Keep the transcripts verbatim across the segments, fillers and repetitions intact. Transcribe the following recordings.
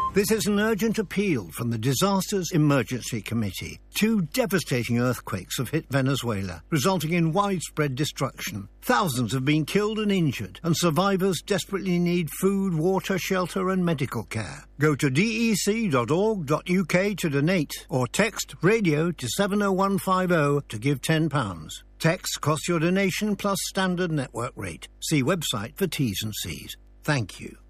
This is an urgent appeal from the Disasters Emergency Committee. Two devastating earthquakes have hit Venezuela, resulting in widespread destruction. Thousands have been killed and injured, and survivors desperately need food, water, shelter and medical care. Go to d e c dot org dot u k to donate, or text radio to seven oh one five oh to give ten pounds. Text costs your donation plus standard network rate. See website for T's and C's. Thank you.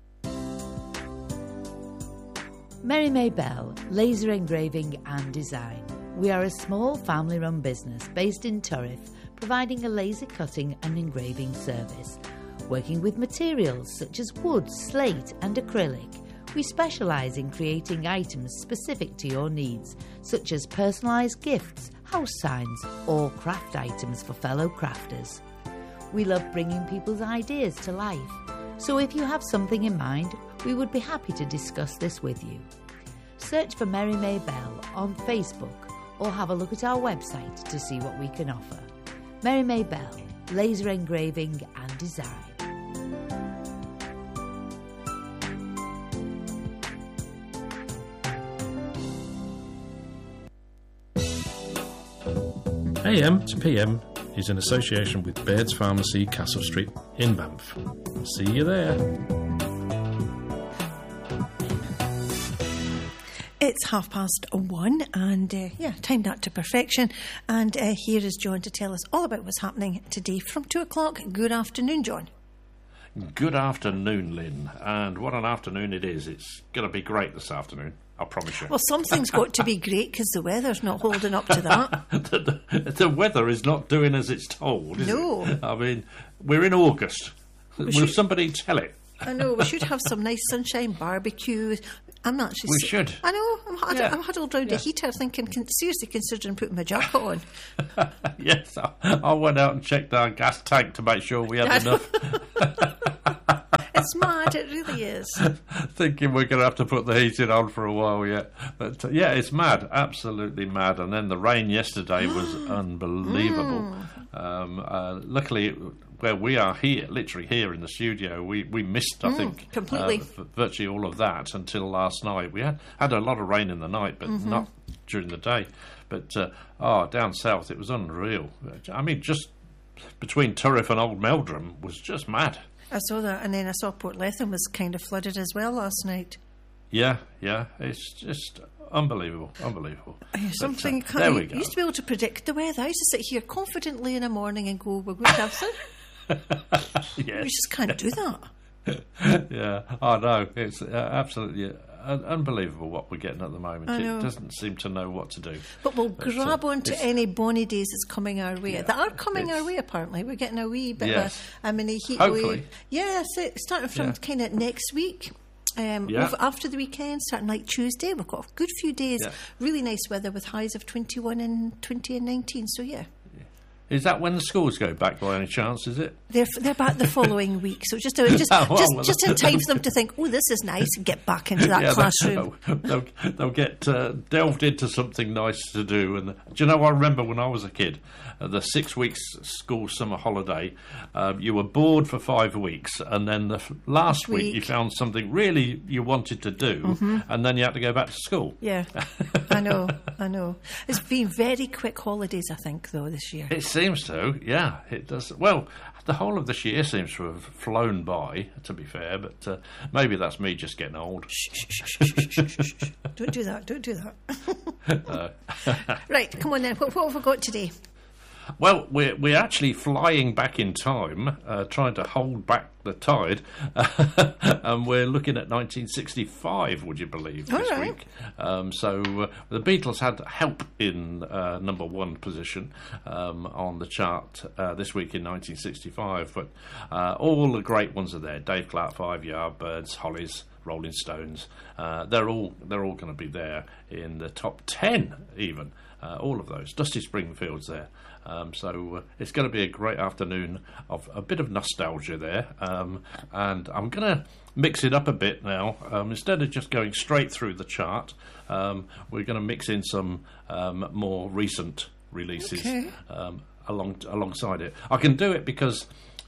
Mary May Bell, Laser Engraving and Design. We are a small family-run business based in Turriff, providing a laser cutting and engraving service. Working with materials such as wood, slate and acrylic, we specialise in creating items specific to your needs, such as personalised gifts, house signs or craft items for fellow crafters. We love bringing people's ideas to life, so if you have something in mind, we would be happy to discuss this with you. Search for Mary May Bell on Facebook or have a look at our website to see what we can offer. Mary May Bell, Laser Engraving and Design. A M to P M is in association with Baird's Pharmacy, Castle Street in Banff. See you there. It's half past one, and uh, yeah, timed that to perfection. And uh, here is John to tell us all about what's happening today from two o'clock. Good afternoon, John. Good afternoon, Lynn. And what an afternoon it is. It's going to be great this afternoon, I promise you. Well, something's got to be great because the weather's not holding up to that. the, the, the weather is not doing as it's told, is no. it? I mean, we're in August. We Will should... somebody tell it? I know, we should have some nice sunshine barbecue. I'm actually... We should. I know, I'm, huddled, yeah. I'm huddled round yeah. a heater thinking, con- seriously considering putting my jacket on. Yes, I, I went out and checked our gas tank to make sure we had enough. It's mad, it really is. Thinking we're going to have to put the heating on for a while yet. But uh, yeah, it's mad, absolutely mad. And then the rain yesterday was unbelievable. Mm. Um, uh, luckily, where we are here, literally here in the studio, we, we missed, I mm, think, completely. Uh, virtually all of that until last night. We had, had a lot of rain in the night, but mm-hmm. not during the day. But, uh, oh, down south, it was unreal. I mean, just between Turriff and Old Meldrum was just mad. I saw that, and then I saw Port Lethem was kind of flooded as well last night. Yeah, yeah, it's just unbelievable, unbelievable. Uh, something but, uh, there we go. You used to be able to predict the weather. I used to sit here confidently in the morning and go, we're going to have sun. Yes. We just can't do that. Yeah, I know. It's uh, absolutely uh, unbelievable what we're getting at the moment. It doesn't seem to know what to do. But we'll but, grab uh, onto any bonny days that's coming our way. Yeah, that are coming our way, apparently. We're getting a wee bit yes. of a, a mini heat Hopefully. wave. Yeah, so starting from yeah. kind of next week. Um, yeah. over, after the weekend, starting like Tuesday, we've got a good few days. Yeah. Really nice weather with highs of twenty-one and twenty and nineteen. So, yeah. Is that when the schools go back by any chance, is it? They're they're back the following week, so just just oh, well, just, well, just in time for them to think, oh, this is nice, and get back into that yeah, classroom. They'll, they'll, they'll get uh, delved into something nice to do. And do you know, I remember when I was a kid, uh, the six weeks school summer holiday, um, you were bored for five weeks, and then the f- last week. week you found something really you wanted to do, mm-hmm. and then you had to go back to school. Yeah, I know, I know. It's been very quick holidays, I think, though, this year. It seems to. Yeah, it does. Well, the whole of this year seems to have flown by, to be fair, but uh, maybe that's me just getting old. Shh, shh, shh, shh, shh, shh, shh. Don't do that, don't do that. uh. Right, come on then. What, what have we got today? Well, we're, we're actually flying back in time, uh, trying to hold back the tide, and we're looking at nineteen sixty-five, would you believe, All this right. week. Um, so uh, the Beatles had help in uh, number one position um, on the chart uh, this week in nineteen sixty-five, but uh, all the great ones are there. Dave Clark, Five Yardbirds, Hollies, Rolling Stones, uh, they're all they're all going to be there in the top ten even, uh, all of those. Dusty Springfield's there. Um, so uh, it's going to be a great afternoon of a bit of nostalgia there, um, and I'm going to mix it up a bit now. Um, instead of just going straight through the chart, um, we're going to mix in some um, more recent releases okay. um, along alongside it. I can do it because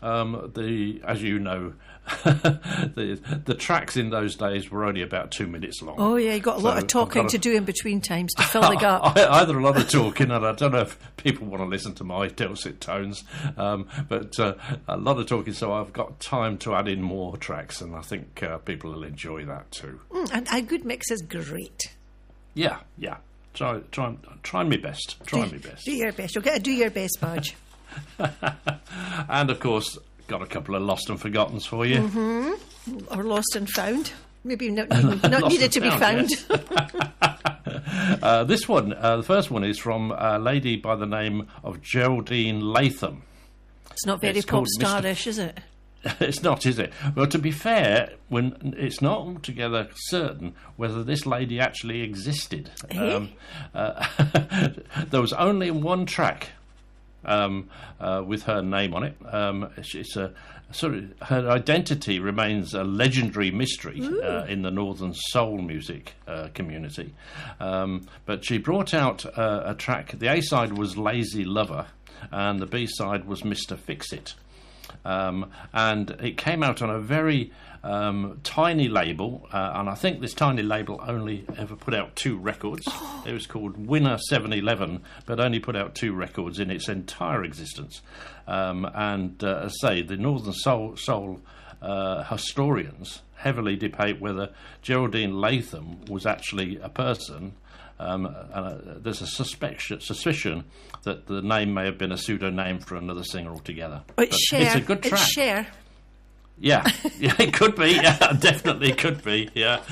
um, the as you know, the the tracks in those days were only about two minutes long. Oh yeah, you got a So lot of I've talking got to a- do in between times to fill the gap. Either a lot of talking, and I don't know if people want to listen to my dulcet tones, um, but uh, a lot of talking, so I've got time to add in more tracks, and I think uh, people will enjoy that too. Mm, and a good mix is great. Yeah, yeah. Try, try, try my best. Try do, my best. Do your best. You'll get a do your best badge. And of course, got a couple of lost and forgottens for you. Mm-hmm. Or lost and found. Maybe not, not Lost needed and to be found, found. Uh, this one, uh, the first one, is from a lady by the name of Geraldine Latham. It's not very It's pop called Mister starish, is it? It's not, is it? Well, to be fair, when it's not altogether certain whether this lady actually existed. Eh? Um, uh, there was only one track um, uh, with her name on it. Um, it's, it's a sort of her identity remains a legendary mystery uh, in the Northern Soul music uh, community. Um, but she brought out uh, a track. The A side was "Lazy Lover," and the B side was "Mister Fix-It." Um, and it came out on a very um, tiny label, uh, and I think this tiny label only ever put out two records. Oh. It was called Winner seven eleven, but only put out two records in its entire existence. Um, and uh, as I say, the Northern Soul, soul uh, historians heavily debate whether Geraldine Latham was actually a person. Um, uh, there's a suspicion, suspicion that the name may have been a pseudonym for another singer altogether. It's But Cher. It's a good track. It's Cher. Yeah, yeah, it could be. Yeah, definitely could be. Yeah,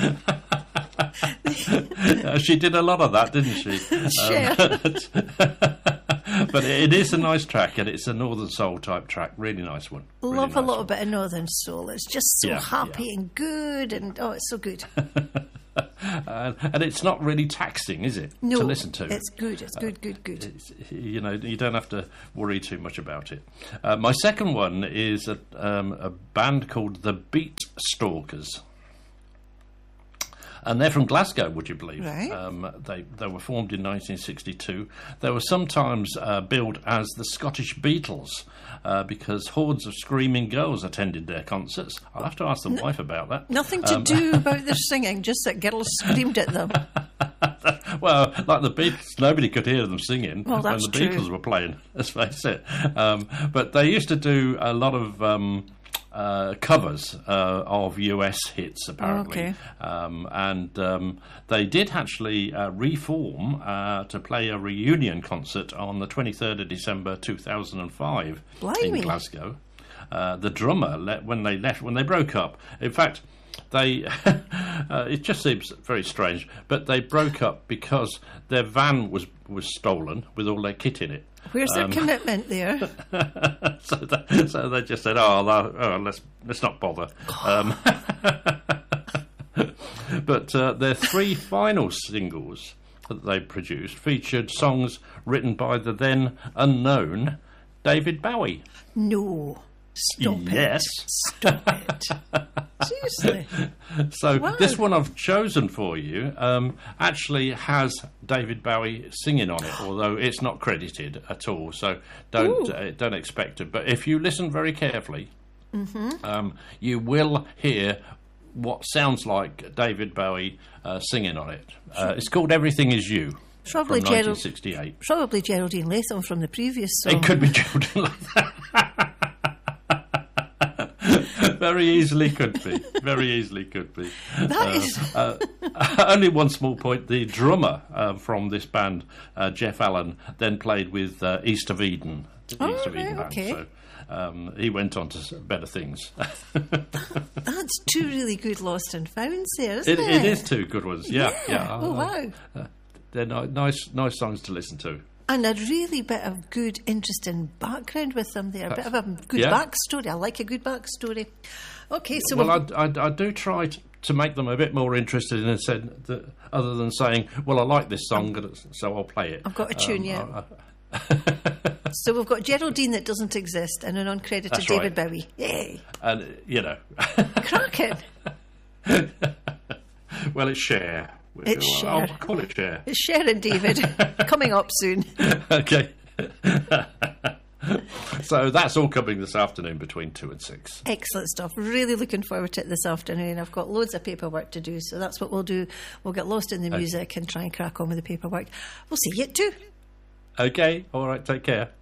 uh, she did a lot of that, didn't she? Cher. Um, but it is a nice track, and it's a Northern Soul type track. Really nice one. Really Love a nice little one. bit of Northern Soul. It's just so Yeah, happy yeah. and good, and oh, it's so good. Uh, and it's not really taxing, is it, No, to listen to? it's good. It's good, good, good. It's, you know, you don't have to worry too much about it. Uh, my second one is a, um, a band called the Beat Stalkers. And they're from Glasgow, would you believe? Right. Um, they they were formed in nineteen sixty-two. They were sometimes uh, billed as the Scottish Beatles uh, because hordes of screaming girls attended their concerts. I'll have to ask the wife about that. Nothing to Um, do about their singing, just that girls screamed at them. Well, like the Beatles, nobody could hear them singing Well, when that's the true. Beatles were playing, let's face it. Um, but they used to do a lot of um, uh, covers uh, of U S hits, apparently. Okay. Um, and um, they did actually uh, reform uh, to play a reunion concert on the twenty-third of December two thousand five Blimey. in Glasgow. Uh, the drummer, le- when they left, when they broke up, in fact, they uh, it just seems very strange, but they broke up because their van was was stolen with all their kit in it. Where's their Um, commitment there? so, they, so they just said, "Oh, no, oh let's let's not bother." Um, but uh, their three final singles that they produced featured songs written by the then unknown David Bowie. No. Stop Yes. it. Stop it. Seriously. So Wow. this one I've chosen for you um, actually has David Bowie singing on it, although it's not credited at all. So don't Ooh. uh, don't expect it. But if you listen very carefully, Mm-hmm. um, you will hear what sounds like David Bowie uh, singing on it. Uh, it's called "Everything Is You" Probably from Gerald- nineteen sixty-eight. Probably Geraldine Latham from the previous song. It could be Geraldine like that. Very easily could be. Very easily could be. That is- Uh, only one small point. The drummer uh, from this band, uh, Jeff Allen, then played with uh, East of Eden. the Oh, East of Eden right, band. okay. So um, he went on to s- better things. That's two really good lost and founds there, isn't it, it? it is two good ones. Yeah, yeah. Oh, Uh, wow. They're ni- nice, nice songs to listen to. And a really bit of good, interesting background with them there. A bit of a good Yeah. backstory. I like a good backstory. Okay, so Well, we've- I, I, I do try t- to make them a bit more interested in a sense that, other than saying, "Well, I like this song, so I'll play it." I've got a tune, Um, yeah. I- I- so we've got Geraldine that doesn't exist and an uncredited That's David right. Bowie. Yay! and you know, Cracking! well, it's Cher. It's I'll Cher. call it Cher. It's Cher and David coming up soon. Okay. So that's all coming this afternoon between two and six. Excellent stuff. Really looking forward to it this afternoon. I've got loads of paperwork to do, so that's what we'll do. We'll get lost in the music and try and crack on with the paperwork. We'll see you at two. Okay, all right, take care.